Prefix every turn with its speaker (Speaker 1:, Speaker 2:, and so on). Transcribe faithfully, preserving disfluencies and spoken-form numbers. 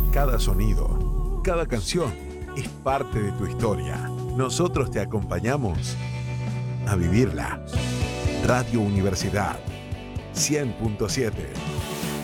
Speaker 1: Cada sonido, cada canción es parte de tu historia. Nosotros te acompañamos a vivirla. Radio Universidad cien punto siete.